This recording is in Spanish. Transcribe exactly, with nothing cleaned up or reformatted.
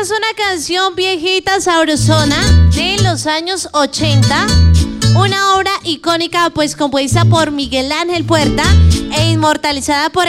es una canción viejita, sabrosona, de los años ochenta. Una obra icónica, pues compuesta por Miguel Ángel Puerta e inmortalizada por